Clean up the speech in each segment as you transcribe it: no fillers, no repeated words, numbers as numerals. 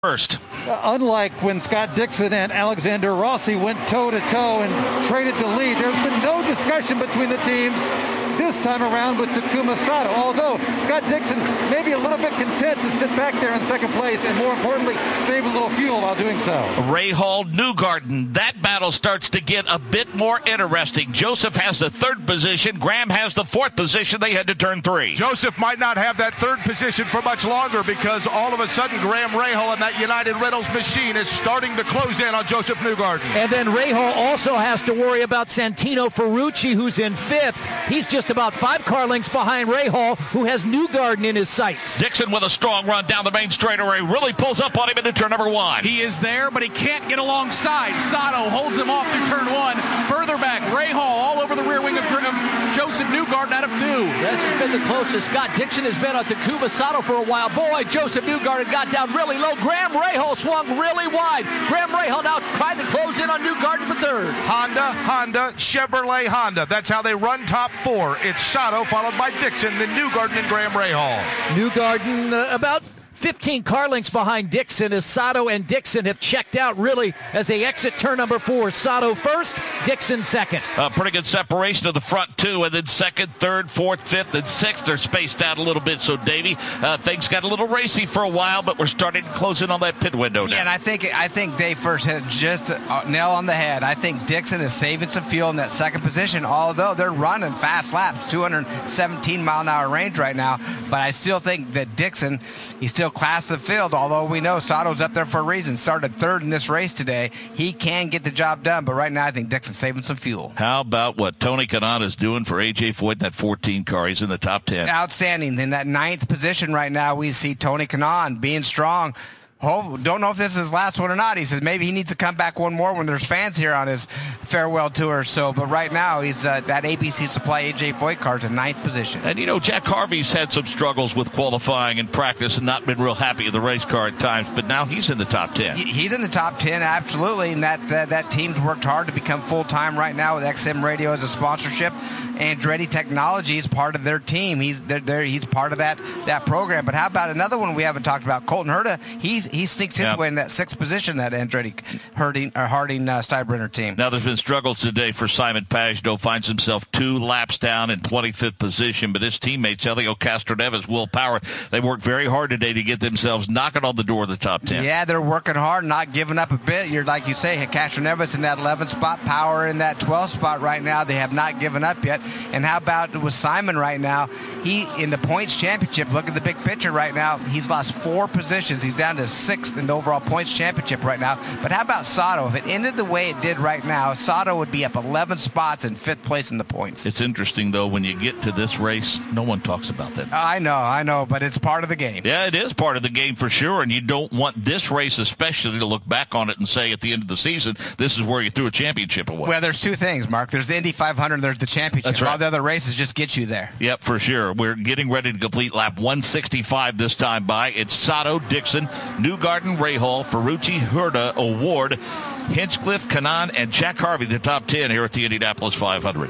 First. Unlike when Scott Dixon and Alexander Rossi went toe-to-toe and traded the lead, there's been no discussion between the teams this time around with Takuma Sato, although Scott Dixon may be a little bit content to sit back there in second place and, more importantly, save a little fuel while doing so. Rahal, Newgarden. That battle starts to get a bit more interesting. Joseph has the third position. Graham has the fourth position. They head to turn 3. Joseph might not have that third position for much longer because all of a sudden Graham Rahal and that United Rentals machine is starting to close in on Joseph Newgarden. And then Rahal also has to worry about Santino Ferrucci, who's in fifth. He's just about 5 car lengths behind Rahal, who has Newgarden in his sights. Dixon with a strong run down the main straightaway really pulls up on him into turn number 1. He is there, but he can't get alongside. Sato holds him off through turn 1. Further back, Rahal all over the rear wing of Joseph Newgarden out of 2. This has been the closest Scott Dixon has been on Takuma Sato for a while. Boy, Joseph Newgarden got down really low. Graham Rahal swung really wide. Graham Rahal now trying to close in on Newgarden for third. Honda, Chevrolet, Honda. That's how they run top 4. It's Sato followed by Dixon, then Newgarden and Graham Rahal. Newgarden about 15 car lengths behind Dixon as Sato and Dixon have checked out really as they exit turn number 4. Sato first, Dixon second. Pretty good separation of the front 2, and then second, third, fourth, fifth, and sixth are spaced out a little bit. So, Davey, things got a little racy for a while, but we're starting to close in on that pit window now. Yeah, and I think Dave first hit it just a nail on the head. I think Dixon is saving some fuel in that second position, although they're running fast laps, 217 mile an hour range right now. But I still think that Dixon, he's still class of the field, although we know Sato's up there for a reason. Started third in this race today. He can get the job done, but right now I think Dixon's saving some fuel. How about what Tony Kanaan is doing for A.J. Foyt in that 14 car? He's in the top 10. Outstanding. In that 9th position right now, we see Tony Kanaan being strong. Don't know if this is his last one or not. He says maybe he needs to come back one more when there's fans here on his farewell tour. But right now he's that ABC Supply AJ Foyt car's in 9th position. And Jack Harvey's had some struggles with qualifying and practice and not been real happy with the race car at times, but now he's in the top 10. He's in the top 10, absolutely, and that team's worked hard to become full-time right now with XM Radio as a sponsorship. Andretti Technology is part of their team. He's part of that program. But how about another one we haven't talked about? Colton Herta. He sneaks his way in that 6th position, that Andretti Harding Steinbrenner team. Now there's been struggles today for Simon Pagenaud. Finds himself 2 laps down in 25th position, but his teammates Helio Castroneves, Will Power, they worked very hard today to get themselves knocking on the door of the top 10. Yeah, they're working hard, not giving up a bit. You're like you say, Castroneves in that 11th spot, Power in that 12th spot right now. They have not given up yet. And how about with Simon right now? He, in the points championship, look at the big picture right now. He's lost 4 positions. He's down to 6th in the overall points championship right now. But how about Sato? If it ended the way it did right now, Sato would be up 11 spots in 5th place in the points. It's interesting, though, when you get to this race, no one talks about that. I know, but it's part of the game. Yeah, it is part of the game for sure, and you don't want this race especially to look back on it and say at the end of the season, this is where you threw a championship away. Well, there's 2 things, Mark. There's the Indy 500 and there's the championship. That's right. All the other races just get you there. Yep, for sure. We're getting ready to complete lap 165 this time by. It's Sato, Dixon, Newgarden, Rahal, Ferrucci, Herta, Award, Hinchcliffe, Kanaan, and Jack Harvey, the top 10 here at the Indianapolis 500.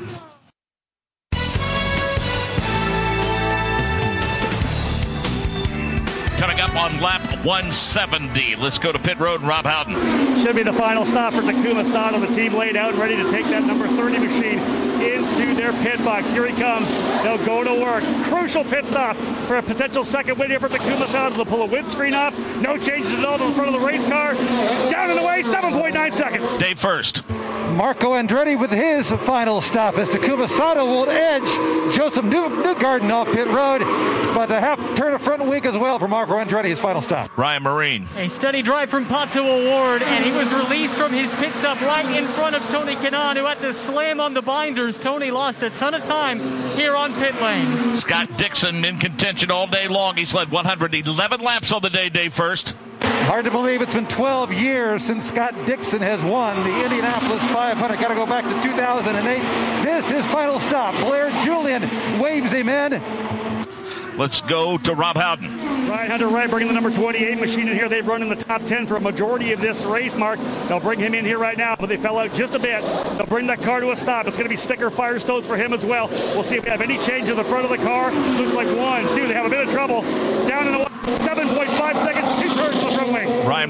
Coming up on lap 170. Let's go to pit road and Rob Howden. Should be the final stop for Takuma Sato. The team laid out and ready to take that number 30 machine into their pit box. Here he comes. They'll go to work. Crucial pit stop for a potential second win here for Takuma Sato. They'll pull a windscreen off. No changes at all to the front of the race car. Down and away, 7.9 seconds. Dave first. Marco Andretti with his final stop as Takuma Sato will edge Joseph Newgarden off pit road, but a half turn of front wing as well for Marco Andretti, his final stop. Ryan Marine. A steady drive from Pato O'Ward, and he was released from his pit stop right in front of Tony Kanaan, who had to slam on the binders. Tony lost a ton of time here on pit lane. Scott Dixon in contention all day long. He's led 111 laps on the day, Dave first. Hard to believe it's been 12 years since Scott Dixon has won the Indianapolis 500. Got to go back to 2008. This is final stop. Blair Julian waves him in. Let's go to Rob Howden. Ryan Hunter-Reay bringing the number 28 machine in here. They've run in the top 10 for a majority of this race, Mark. They'll bring him in here right now, but they fell out just a bit. They'll bring that car to a stop. It's going to be sticker Firestones for him as well. We'll see if we have any change in the front of the car. Looks like 1, 2. They have a bit of trouble. Down in the 7.5 seconds, 2 turns on the front wing. Ryan